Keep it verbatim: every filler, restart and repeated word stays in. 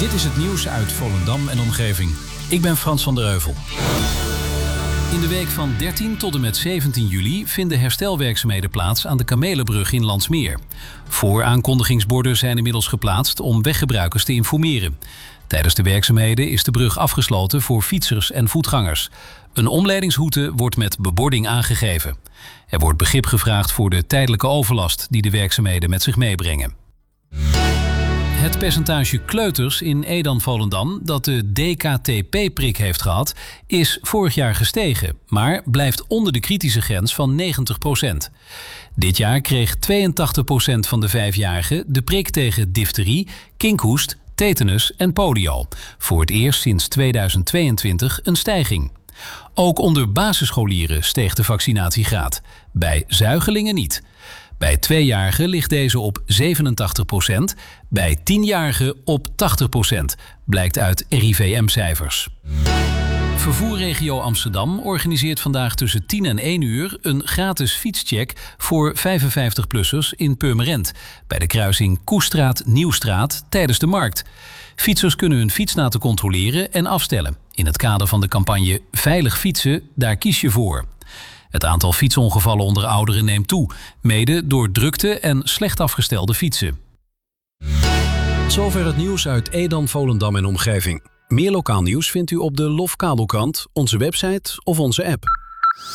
Dit is het nieuws uit Volendam en omgeving. Ik ben Frans van der Heuvel. In de week van dertien tot en met zeventien juli vinden herstelwerkzaamheden plaats aan de Kamelenbrug in Landsmeer. Vooraankondigingsborden zijn inmiddels geplaatst om weggebruikers te informeren. Tijdens de werkzaamheden is de brug afgesloten voor fietsers en voetgangers. Een omleidingsroute wordt met bebording aangegeven. Er wordt begrip gevraagd voor de tijdelijke overlast die de werkzaamheden met zich meebrengen. Het percentage kleuters in Edam-Volendam dat de D K T P-prik heeft gehad, is vorig jaar gestegen, maar blijft onder de kritische grens van negentig procent. Dit jaar kreeg tweeëntachtig procent van de vijfjarigen de prik tegen difterie, kinkhoest, tetanus en polio. Voor het eerst sinds tweeduizend tweeëntwintig een stijging. Ook onder basisscholieren steeg de vaccinatiegraad. Bij zuigelingen niet. Bij tweejarigen ligt deze op zevenentachtig procent, bij tienjarigen op tachtig procent, blijkt uit R I V M-cijfers. Vervoerregio Amsterdam organiseert vandaag tussen tien en één uur een gratis fietscheck voor vijfenvijftig-plussers in Purmerend, bij de kruising Koestraat-Nieuwstraat tijdens de markt. Fietsers kunnen hun fiets laten controleren en afstellen. In het kader van de campagne Veilig fietsen, daar kies je voor. Het aantal fietsongevallen onder ouderen neemt toe, mede door drukte en slecht afgestelde fietsen. Zover het nieuws uit Edam, Volendam en omgeving. Meer lokaal nieuws vindt u op de Lof Kabelkrant, onze website of onze app.